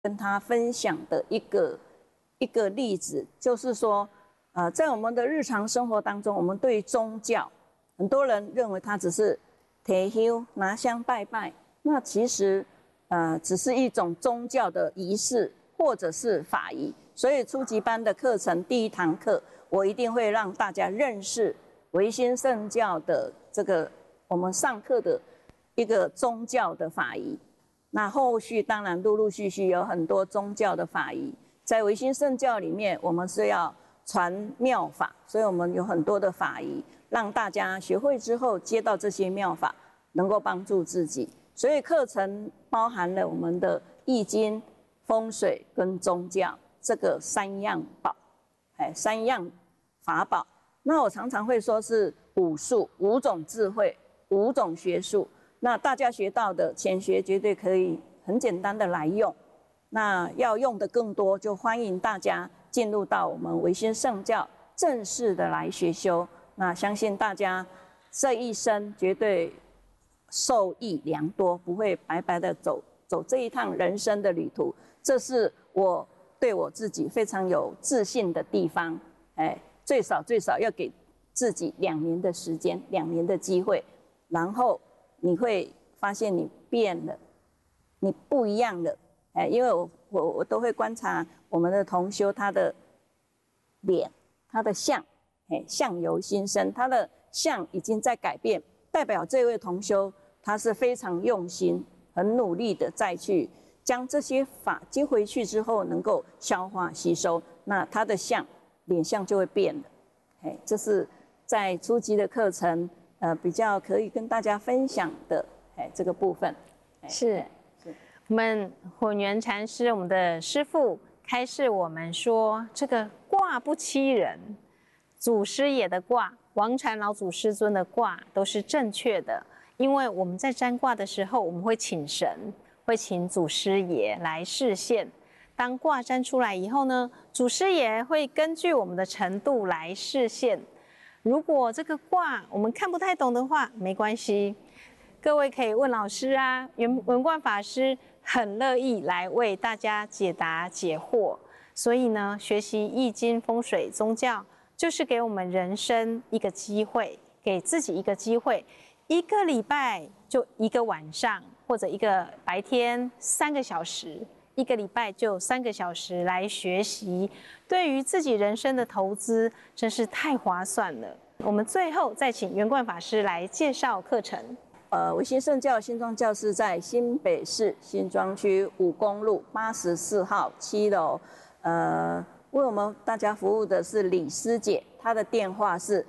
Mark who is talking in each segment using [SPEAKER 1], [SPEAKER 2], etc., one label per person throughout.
[SPEAKER 1] 跟他分享的一个例子，就是说，在我们的日常生活当中，我们对宗教，很多人认为它只是提香拿香拜拜，那其实只是一种宗教的仪式或者是法仪。所以初级班的课程第一堂课，我一定会让大家认识维新圣教的这个我们上课的一个宗教的法仪。那后续当然陆陆续续有很多宗教的法仪，在维新圣教里面，我们是要传妙法，所以我们有很多的法仪，让大家学会之后接到这些妙法，能够帮助自己。所以课程包含了我们的易经、风水跟宗教这个三样宝，三样法宝。那我常常会说是武术，5种智慧，5种学术。那大家学到的浅学绝对可以很简单的来用，那要用的更多，就欢迎大家进入到我们维新圣教正式的来学修。那相信大家这一生绝对受益良多，不会白白的走这一趟人生的旅途。这是我对我自己非常有自信的地方。最少要给自己2年的时间，2年的机会，然后你会发现你变了，你不一样了。因为我都会观察我们的同修，他的脸，他的相，相由心生，他的相已经在改变，代表这位同修他是非常用心、很努力的再去将这些法接回去之后，能够消化吸收，那他的相脸相就会变了。这是在初级的课程。比较可以跟大家分享的，这个部分
[SPEAKER 2] 是我们混元禅师，我们的师父开示我们说，这个卦不欺人，祖师爷的卦，王禅老祖师尊的卦都是正确的，因为我们在占卦的时候，我们会请神，会请祖师爷来示现。当卦占出来以后呢，祖师爷会根据我们的程度来示现。如果这个卦我们看不太懂的话，没关系，各位可以问老师啊，文冠法师很乐意来为大家解答解惑。所以呢，学习易经、风水、宗教，就是给我们人生一个机会，给自己一个机会，1个礼拜就1个晚上，或者1个白天3个小时。1个礼拜就3个小时来学习，对于自己人生的投资真是太划算了。我们最后再请圆冠法师来介绍课程。
[SPEAKER 1] 维新圣教新庄教室在新北市新庄区5公路84号7楼。为我们大家服务的是李师姐，她的电话是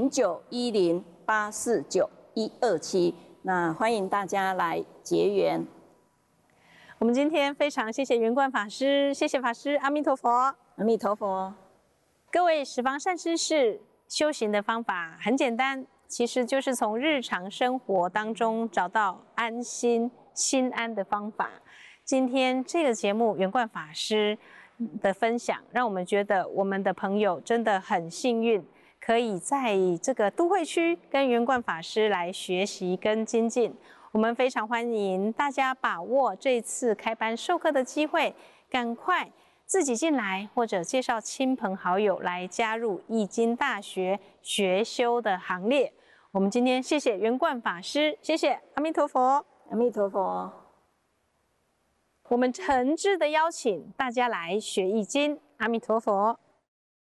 [SPEAKER 1] 0910849127。那欢迎大家来结缘。
[SPEAKER 2] 我们今天非常谢谢圆冠法师，谢谢法师，阿弥陀佛，
[SPEAKER 1] 阿弥陀佛。
[SPEAKER 2] 各位十方善知识，修行的方法很简单，其实就是从日常生活当中找到安心、心安的方法。今天这个节目，圆冠法师的分享，让我们觉得我们的朋友真的很幸运，可以在这个都会区跟圆冠法师来学习跟精进。我们非常欢迎大家把握这次开班授课的机会，赶快自己进来，或者介绍亲朋好友来加入易经大学学修的行列。我们今天谢谢圆冠法师，谢谢，阿弥陀佛，
[SPEAKER 1] 阿弥陀佛。
[SPEAKER 2] 我们诚挚的邀请大家来学易经，阿弥陀佛。